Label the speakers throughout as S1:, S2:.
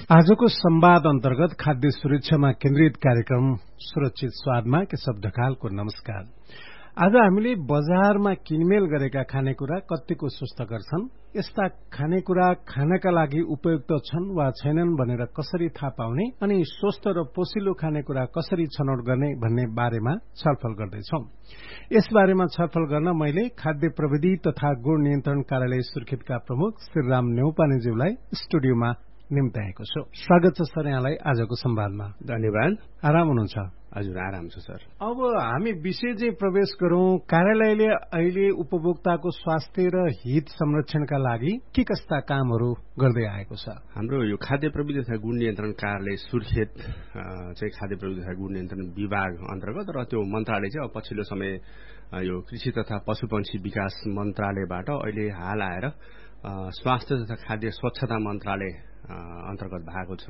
S1: आजको संवाद अन्तर्गत खाद्य सुरक्षामा केन्द्रित कार्यक्रम सुरक्षित स्वादमा केशव ढकालको नमस्कार। आज हामीले बजारमा किनमेल गरेका खानेकुरा कतिको स्वस्थकर छन्, यस्ता खानेकुरा खानका लागि उपयुक्त छन् वा छैनन् भनेर कसरी थाहा पाउने अनि स्वस्थ र पोषिलो खानेकुरा कसरी छनौट गर्ने भन्ने बारेमा छलफल गर्दैछौं। यस बारेमा छलफल गर्न मैले खाद्य प्रविधि तथा गुण नियन्त्रण कार्यालय सुर्खेतका प्रमुख श्रीराम नेउपानेज्यूलाई स्टुडियोमा निम्ताएको छु। स्वागत छ सर यहाँलाई आजको संवादमा।
S2: धन्यवाद।
S1: आराम हुनुहुन्छ?
S2: हजुर, आराम छ सर।
S1: अब हामी विषय चाहिँ प्रवेश गरौं। कार्यालयले अहिले उपभोक्ताको स्वास्थ्य र हित संरक्षणका लागि के कस्ता कामहरू गर्दै आएको छ?
S2: हाम्रो यो खाद्य प्रविधि तथा गुण नियन्त्रण कार्यालय सुर्खेत चाहिँ खाद्य प्रविधि तथा गुण नियन्त्रण विभाग अन्तर्गत र त्यो मन्त्रालय चाहिँ अब पछिल्लो समय यो कृषि तथा पशुपन्छी विकास मन्त्रालयबाट अहिले हाल आएर स्वास्थ्य तथा खाद्य स्वच्छता मन्त्रालय अन्तर्गत भएको छ।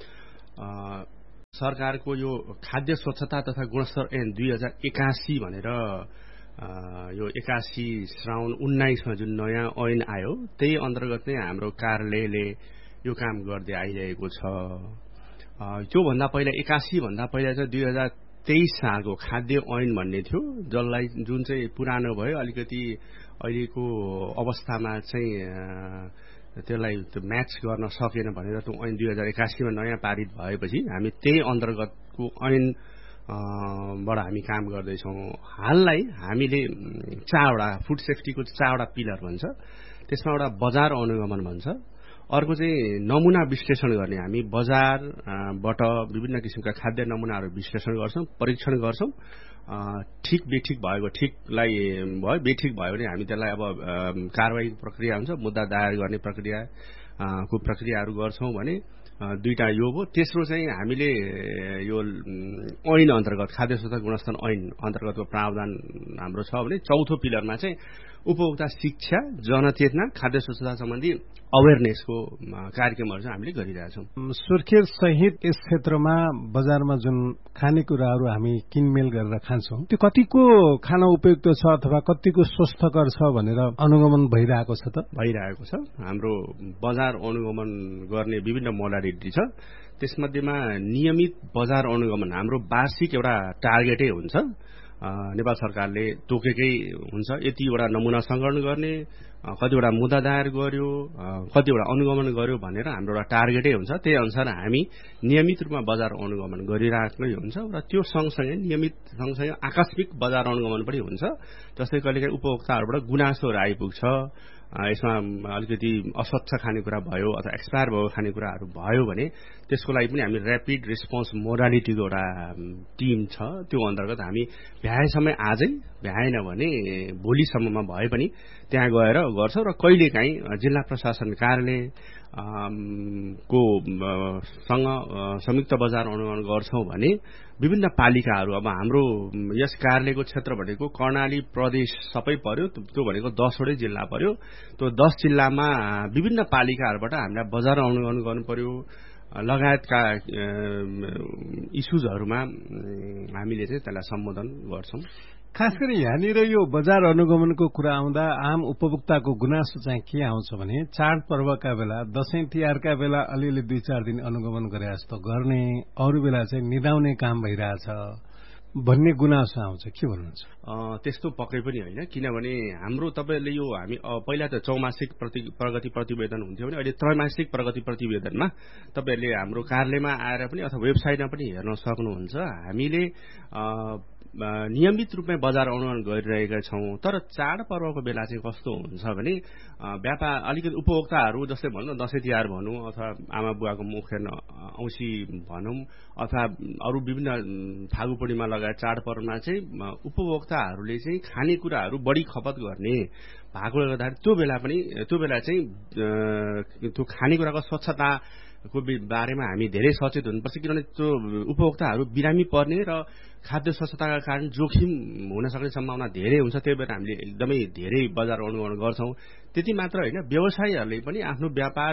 S2: सरकारको यो खाद्य स्वच्छता तथा गुणस्तर ऐन 2081 भनेर यो 81 श्रावण 19 मा जुन नयाँ ऐन आयो त्यही अन्तर्गत नै हाम्रो कार्यालयले यो काम गर्दै आइरहेको छ। त्यो भन्दा पहिला 81 भन्दा पहिला चाहिँ 2023 सालको खाद्य ऐन भन्ने थियो, जसलाई जुन चाहिँ पुरानो भयो, अलिकति अहिलेको अवस्थामा चाहिँ त्यसलाई म्याच गर्न सकेन भनेर त्यो ऐन 2081 मा नयाँ पारित भएपछि हामी त्यही अन्तर्गतको ऐन बाट हामी काम गर्दैछौँ। हाललाई हामीले 4वटा फुड सेफ्टीको 4वटा पिलर भन्छ, त्यसमा एउटा बजार अनुगमन भन्छ, अर्को चाहिँ नमुना विश्लेषण गर्ने। हामी बजारबाट विभिन्न किसिमका खाद्य नमुनाहरू विश्लेषण गर्छौं, परीक्षण गर्छौं। ठिक बेठिक भएको, ठिकलाई भयो, बेठिक भयो भने हामी त्यसलाई अब कारबाही प्रक्रिया हुन्छ, मुद्दा दायर गर्ने प्रक्रियाको प्रक्रियाहरू गर्छौं भने दुईटा यो हो। तेस्रो चाहिँ हामीले यो ऐन अन्तर्गत खाद्य स्वच्छता गुणस्तर ऐन अन्तर्गतको प्रावधान हाम्रो छ भने चौथो पिलरमा चाहिँ उपभोक्ता शिक्षा, जनचेतना, खाद्य स्वच्छता सम्बन्धी अवेरनेसको कार्यक्रमहरू चाहिँ हामीले गरिरहेछौँ।
S1: सुर्खेत सहित यस क्षेत्रमा बजारमा जुन खानेकुराहरू हामी किनमेल गरेर खान्छौं त्यो कतिको खान उपयुक्त छ अथवा कतिको स्वस्थकर छ भनेर अनुगमन भइरहेको छ त?
S2: भइरहेको छ। हाम्रो बजार अनुगमन गर्ने विभिन्न मोडालिटी छ। त्यसमध्येमा नियमित बजार अनुगमन हाम्रो वार्षिक एउटा टार्गेटै हुन्छ। नेपाल सरकारले तोकेकै हुन्छ, यतिवटा नमुना संग्रहण गर्ने, कतिवटा मुद्दा दायर गर्यो, कतिवटा अनुगमन गर्यो भनेर हाम्रो एउटा टार्गेटै हुन्छ। त्यही अनुसार हामी नियमित रूपमा बजार अनुगमन गरिरहेकै हुन्छ र त्यो सँगसँगै नियमित सँगसँगै आकस्मिक बजार अनुगमन पनि हुन्छ। जस्तै कहिलेकाहीँ उपभोक्ताहरूबाट गुनासोहरू आइपुग्छ, यसमा अलिकति अस्वच्छ खानेकुरा भयो अथवा एक्सपायर भएको खानेकुराहरू भयो भने त्यसको लागि पनि हामी ऱ्यापिड रेस्पोन्स मोडालिटीको एउटा टिम छ। त्यो अन्तर्गत हामी भ्याएसम्म आजै, भ्याएन भने भोलिसम्ममा भए पनि त्यहाँ गएर गर्छौँ र कहिलेकाहीँ जिल्ला प्रशासन कार्यालय को सँग संयुक्त बजार अनुगमन गर्छौं भने विभिन्न पालिकाहरू, अब हाम्रो यस कार्यालयको क्षेत्र भनेको कर्णाली प्रदेश सबै पर्यो, त्यो भनेको 10 वटै जिल्ला पर्यो। त्यो 10 जिल्लामा विभिन्न पालिकाहरूबाट हामीलाई बजार अनुगमन गर्नु पर्यो लगायतका इस्युजहरूमा हामीले चाहिँ त्यसलाई सम्बोधन गर्छौं।
S1: खास गरी यहाँनिर यो बजार अनुगमनको कुरा आउँदा आम उपभोक्ताको गुनासो चाहिँ के आउँछ भने चाडपर्वका बेला, दशैं तिहारका बेला अलिअलि 2-4 दिन अनुगमन गरे जस्तो गर्ने, अरू बेला चाहिँ निदाउने काम भइरहेछ भन्ने गुनासो आउँछ। के भन्नुहुन्छ?
S2: त्यस्तो पक्कै पनि होइन, किनभने हाम्रो तपाईँले यो हामी पहिला त चौमासिक प्रगति प्रतिवेदन हुन्थ्यो भने अहिले त्रैमासिक प्रगति प्रतिवेदनमा तपाईँहरूले हाम्रो कार्यालयमा आएर पनि अथवा वेबसाइटमा पनि हेर्न सक्नुहुन्छ। हामीले नियमित रूपमा बजार अनुगमन गरिरहेका छौं। तर चाडपर्वको बेला चाहिँ कस्तो हुन्छ भने व्यापार अलिकति उपभोक्ताहरू, जस्तै भनौँ न दशैं तिहार भनौँ अथवा आमा बुवाको मुखेर औँसी भनौँ अथवा अरू विभिन्न फागु पूर्णिमा लगायत चाडपर्वमा चाहिँ उपभोक्ताहरूले चाहिँ खानेकुराहरू बढी खपत गर्ने भएकोले गर्दाखेरि त्यो बेला चाहिँ त्यो खानेकुराको स्वच्छता को बारेमा हामी धेरै सचेत हुनुपर्छ, किनभने त्यो उपभोक्ताहरू बिरामी पर्ने र खाद्य स्वच्छताका कारण जोखिम हुन सक्ने सम्भावना धेरै हुन्छ। त्यही भएर हामीले एकदमै धेरै बजार अनुगमन गर्छौं। त्यति मात्र होइन, व्यवसायीहरूले पनि आफ्नो व्यापार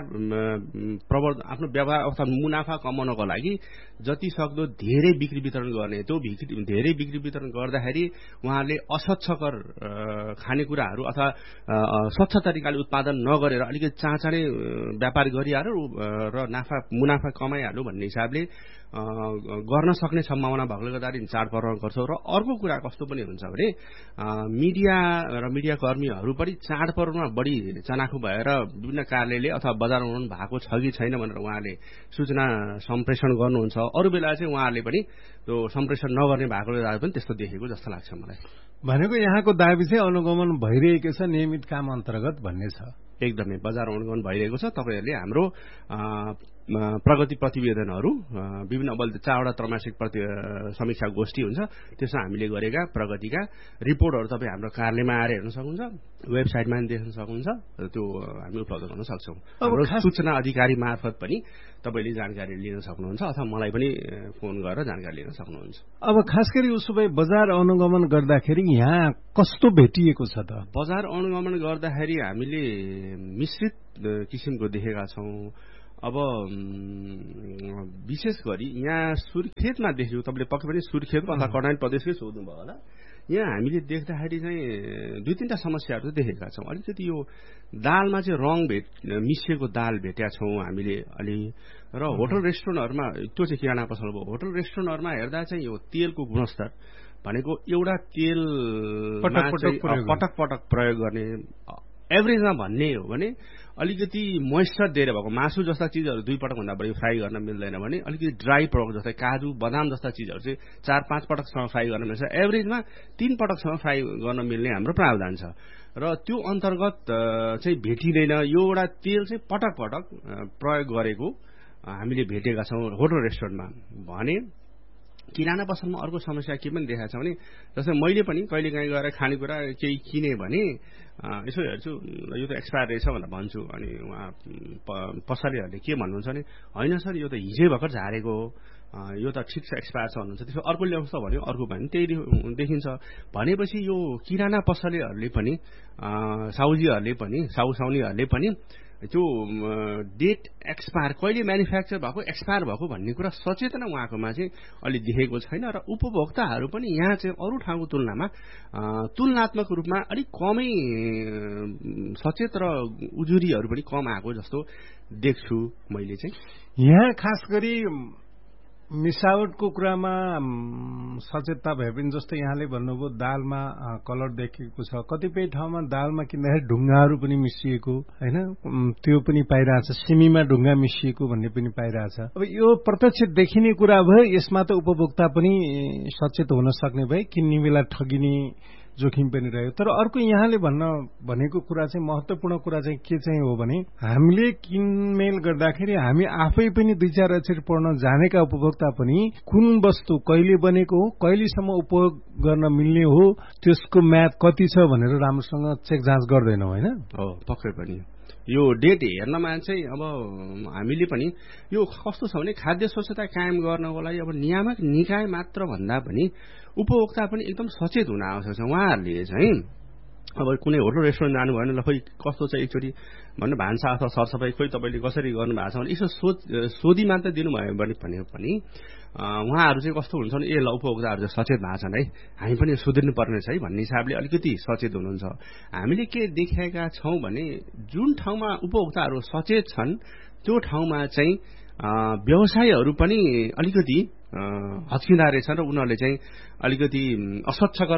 S2: अथवा मुनाफा कमाउनको लागि जति सक्दो धेरै बिक्री वितरण गर्ने, त्यो धेरै बिक्री वितरण गर्दाखेरि उहाँहरूले अस्वच्छकर खानेकुराहरू अथवा स्वच्छ तरिकाले उत्पादन नगरेर अलिकति चाँचाँडै व्यापार गरिहाल्यो र मुनाफा कमाइहाल्यो भन्ने हिसाबले गर्न सक्ने सम्भावना भएकोले गर्दाखेरि चाडपर्व गर्छौँ। र अर्को कुरा कस्तो पनि हुन्छ भने मिडिया र मिडिया कर्मीहरू पनि चाडपर्वमा बढी चनाखु भएर विभिन्न कार्यालयले अथवा बजार उडाउनु भएको छ कि छैन भनेर उहाँले सूचना सम्प्रेषण गर्नुहुन्छ। अरू बेला चाहिँ उहाँहरूले पनि त्यो सम्प्रेषण नगर्ने भएकोले गर्दा पनि त्यस्तो देखेको जस्तो लाग्छ मलाई।
S1: भनेको यहाँको दाबी चाहिँ अनुगमन भइरहेको छ, नियमित काम अन्तर्गत भन्ने छ।
S2: एकदमै बजार अनुगमन भइरहेको छ। तपाईँहरूले हाम्रो प्रगति प्रतिवेदनहरू विभिन्न अब 4वटा त्रैमासिक समीक्षा गोष्ठी हुन्छ, त्यसमा हामीले गरेका प्रगतिका रिपोर्टहरू तपाईँ हाम्रो कार्यालयमा आएर हेर्न सक्नुहुन्छ, वेबसाइटमा पनि देख्न सक्नुहुन्छ। त्यो हामी उपलब्ध गर्न सक्छौँ। हाम्रो सूचना अधिकारी मार्फत पनि तपाईँले जानकारी लिन सक्नुहुन्छ अथवा मलाई पनि फोन गरेर जानकारी लिन सक्नुहुन्छ।
S1: अब खास गरी उसो भए बजार अनुगमन गर्दाखेरि यहाँ कस्तो भेटिएको छ त?
S2: बजार अनुगमन गर्दाखेरि हामीले मिश्रित किसिमको देखेका छौँ। अब विशेष गरी यहाँ सुर्खेतमा देख्यौँ, तपाईँले पक्कै पनि सुर्खेत अथवा कर्णाली प्रदेशकै सोध्नुभयो होला। यहाँ हामीले देख्दाखेरि चाहिँ 2-3टा समस्याहरू चाहिँ देखेका छौँ। अलिकति यो दालमा चाहिँ रङ मिसिएको दाल भेटेका छौँ हामीले अलि। र होटल रेस्टुरेन्टहरूमा त्यो चाहिँ किराना पसल भयो। होटल रेस्टुरेन्टहरूमा हेर्दा चाहिँ यो तेलको गुणस्तर भनेको एउटा तेल पटक पटक प्रयोग गर्ने, एभरेजमा भन्ने हो भने अलिकति मोइस्चर दिएर भएको मासु जस्ता चिजहरू 2 पटकभन्दा बढी फ्राई गर्न मिल्दैन भने अलिकति ड्राई प्रडक्ट जस्तै काजु बदाम जस्ता चिजहरू चाहिँ 4-5 पटकसम्म फ्राई गर्न मिल्छ। एभरेजमा 3 पटकसम्म फ्राई गर्न मिल्ने हाम्रो प्रावधान छ। र त्यो अन्तर्गत चाहिँ भेटिँदैन। यो एउटा तेल चाहिँ पटक पटक प्रयोग गरेको हामीले भेटेका छौँ होटल रेस्टुरेन्टमा। भने किराना पसलमा अर्को समस्या के पनि देखाएको छ भने जस्तै मैले पनि कहिलेकाहीँ गएर खानेकुरा केही किने भने यसो हेर्छु यो त एक्सपायर रहेछ भनेर भन्छु। अनि उहाँ पसलेहरूले के भन्नुहुन्छ भने होइन सर यो त हिजै भर्खर झारेको हो, यो त ठिक छ एक्सपायर छ भन्नुहुन्छ। त्यसो अर्को ल्याउँछ भन्यो, अर्को भने त्यही देखिन्छ। भनेपछि यो किराना पसलेहरूले पनि साउनीहरूले पनि त्यो डेट एक्सपायर कहिले म्यानुफ्याक्चर भएको एक्सपायर भएको भन्ने कुरा सचेतना उहाँकोमा चाहिँ अलि देखेको छैन। र उपभोक्ताहरू पनि यहाँ चाहिँ अरू ठाउँको तुलनामा तुलनात्मक रूपमा अलिक कमै सचेत र उजुरीहरू पनि कम आएको जस्तो देख्छु मैले चाहिँ।
S1: यहाँ खास गरी मिसावटको कुरामा सचेतता भए पनि जस्तै यहाँले भन्नुभयो दालमा कलर देखिएको छ, कतिपय ठाउँमा दालमा किन्दाखेरि ढुङ्गाहरू पनि मिसिएको होइन, त्यो पनि पाइरहेछ। सिमीमा ढुङ्गा मिसिएको भन्ने पनि पाइरहेछ। अब यो प्रत्यक्ष देखिने कुरा भयो, यसमा त उपभोक्ता पनि सचेत हुन सक्ने भए किन्ने बेला ठगिने जोखिम पनि रह्यो। तर अर्को यहाँले भनेको कुरा चाहिँ महत्वपूर्ण कुरा चाहिँ के चाहिँ हो भने हामीले किनमेल गर्दाखेरि हामी आफै पनि 2-4 अक्षर पढ्न जानेका उपभोक्ता पनि कुन वस्तु कहिले बनेको हो, कहिलेसम्म उपयोग गर्न मिल्ने हो, त्यसको म्याद कति छ भनेर राम्रोसँग चेक जाँच गर्दैनौँ होइन?
S2: हो, पक्कै पनि यो डेट हेर्नमा चाहिँ अब हामीले पनि यो कस्तो छ भने खाद्य स्वच्छता कायम गर्नको लागि अब नियामक निकाय मात्र भन्दा पनि उपभोक्ता पनि एकदम सचेत हुन आवश्यक छ। उहाँहरूले चाहिँ अब कुनै होटल रेस्टुरेन्ट जानु भएन, ल खोइ कस्तो छ एकचोटि भन्नु भान्सा अथवा सरसफाई खोइ तपाईँले कसरी गर्नु भएको छ भने यसो सोधी मात्र दिनुभयो भने पनि उहाँहरू चाहिँ कस्तो हुन्छ भने ल उपभोक्ताहरू चाहिँ सचेत भएको छन् है, हामी पनि सुध्रिनु पर्नेछ है भन्ने हिसाबले अलिकति सचेत हुनुहुन्छ। हामीले के देखेका छौँ भने जुन ठाउँमा उपभोक्ताहरू सचेत छन् त्यो ठाउँमा चाहिँ व्यवसायीहरू पनि अलिकति हच्किँदा रहेछन् र उनीहरूले चाहिँ अलिकति अस्वच्छकर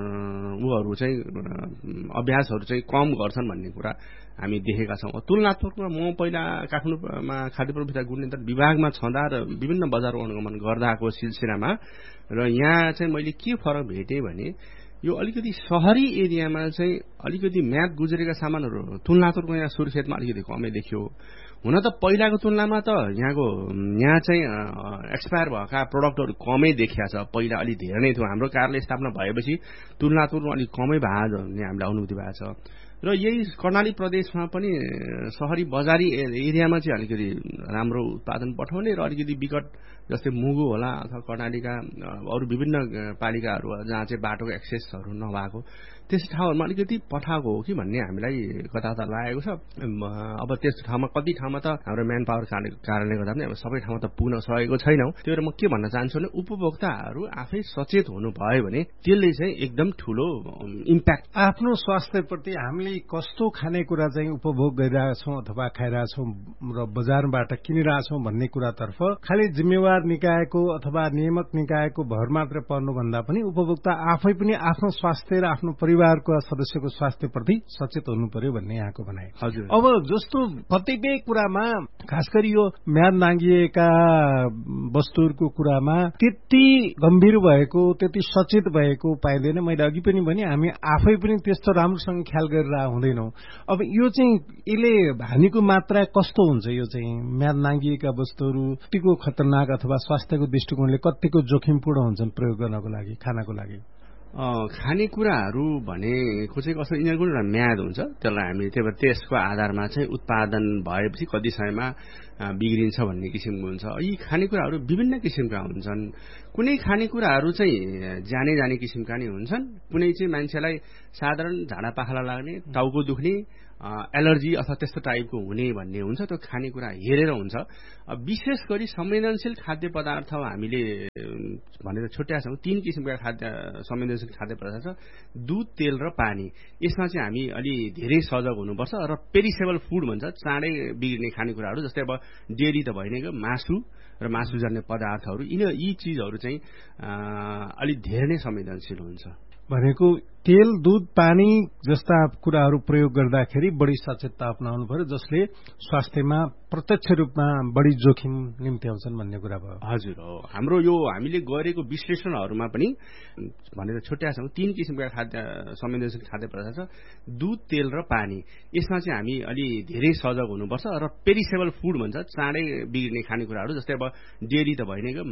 S2: उहरू चाहिँ अभ्यासहरू चाहिँ कम गर्छन् भन्ने कुरा हामी देखेका छौँ। तुलनात्मकमा म पहिला काठमाडौँमा खाद्य प्रविधि गुणनियन्त्रण विभागमा छँदा र विभिन्न बजार अनुगमन गर्दाको सिलसिलामा र यहाँ चाहिँ मैले के फरक भेटेँ भने यो अलिकति शहरी एरियामा चाहिँ अलिकति म्याद गुज्रेका सामानहरू तुलनात्मकमा यहाँ सुर्खेतमा अलिकति कमै देखियो। हुन त पहिलाको तुलनामा त यहाँ चाहिँ एक्सपायर भएका प्रोडक्टहरू कमै देखिया छ। पहिला अलि धेरै नै थियो। हाम्रो कार्यालय स्थापना भएपछि तुलनात्मकमा अलिक कमै भयो भन्ने हामीलाई अनुभूति भएको छ। र यही कर्णाली प्रदेशमा पनि शहरी बजारी एरियामा चाहिँ अलिकति राम्रो उत्पादन पठाउने र अलिकति विकट जस्तै मुगु होला अथवा कर्णालीका अरू विभिन्न पालिकाहरू जहाँ चाहिँ बाटोको एक्सेसहरू नभएको त्यस्तो ठाउँहरूमा अलिकति पठाएको हो कि भन्ने हामीलाई कता कता लागेको छ। अब त्यस्तो ठाउँमा कति ठाउँमा त हाम्रो म्यान पावर कारणले गर्दा पनि अब सबै ठाउँमा त पुग्न सकेको छैनौँ। त्यही भएर म के भन्न चाहन्छु भने उपभोक्ताहरू आफै सचेत हुनु भयो भने त्यसले चाहिँ एकदम ठूलो इम्प्याक्ट।
S1: आफ्नो स्वास्थ्यप्रति हामीले कस्तो खानेकुरा चाहिँ उपभोग गरिरहेछौँ अथवा खाइरहेछौँ र बजारबाट किनिरहेछौँ भन्ने कुरातर्फ खालि जिम्मेवार निकायको अथवा नियामक निकायको भर मात्र पर्नुभन्दा पनि उपभोक्ता आफै पनि आफ्नो स्वास्थ्य र आफ्नो परिवारको सदस्यको स्वास्थ्यप्रति सचेत हुनु पर्यो भन्ने यहाँको भनाइ।
S2: हजुर।
S1: अब जस्तो कतिपय कुरामा खास गरी यो म्याद नाङ्गिएका वस्तुहरूको कुरामा त्यति गम्भीर भएको त्यति सचेत भएको पाइँदैन। मैले अघि पनि भने हामी आफै पनि त्यस्तो राम्रोसँग ख्याल गरेर हुँदैनौँ। अब यो चाहिँ यसले हानिको मात्रा कस्तो हुन्छ? यो चाहिँ म्याद नाङ्गिएका वस्तुहरू कतिको खतरनाक अथवा स्वास्थ्यको दृष्टिकोणले कतिको जोखिमपूर्ण हुन्छन् प्रयोग गर्नको लागि, खानको लागि?
S2: खानेकुराहरू भनेको चाहिँ कस्तो यिनीहरूको एउटा म्याद हुन्छ, त्यसलाई हामी त्यसको आधारमा चाहिँ उत्पादन भएपछि कति समयमा बिग्रिन्छ भन्ने किसिमको हुन्छ। यी खानेकुराहरू विभिन्न किसिमका हुन्छन्। कुनै खानेकुराहरू चाहिँ जाने जाने किसिमका नै हुन्छन्, कुनै चाहिँ मान्छेलाई साधारण झाडा पाखला लाग्ने, टाउको दुख्ने, एलर्जी अथवा त्यस्तो टाइपको हुने भन्ने हुन्छ। त्यो खानेकुरा हेरेर हुन्छ। विशेष गरी संवेदनशील खाद्य पदार्थ हामीले भनेर छुट्याएका छौँ। 3 किसिमका संवेदनशील खाद्य पदार्थ छ, दुध, तेल र पानी। यसमा चाहिँ हामी अलि धेरै सजग हुनुपर्छ। र पेरिसेबल फुड भन्छ, चाँडै बिग्रिने खानेकुराहरू जस्तै अब डेयरी त भइ नै गयो, मासु र मासुजन्य पदार्थहरू, यी चिजहरू चाहिँ अलि धेरै नै संवेदनशील हुन्छ।
S1: भनेको तेल, दूध, पानी जस्ता कुराहरू प्रयोग गर्दाखेरि बढी सचेतता अपनाउनु पर्यो, जसले स्वास्थ्यमा प्रत्यक्ष रूपमा बढी जोखिम निम्ति आउँछन् भन्ने कुरा भयो।
S2: हजुर हो। हाम्रो यो हामीले गरेको विश्लेषणहरूमा पनि भनेर छुट्याएका छौँ। 3 किसिमका संवेदनशील खाद्य पदार्थ छ, दुध, तेल र पानी। यसमा चाहिँ हामी अलि धेरै सजग हुनुपर्छ। र पेरिसेबल फुड भन्छ, चाँडै बिग्रिने खानेकुराहरू जस्तै अब डेयरी त भइ नै गयो,